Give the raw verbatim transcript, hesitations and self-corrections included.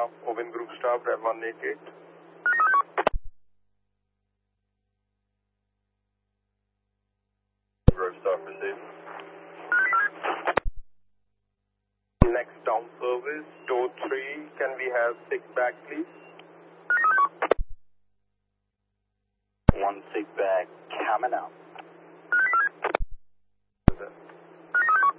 staff, Owen Group staff, Rev one eight eight. Group staff received. Next down service, door three, can we have six back please? One six back, coming up.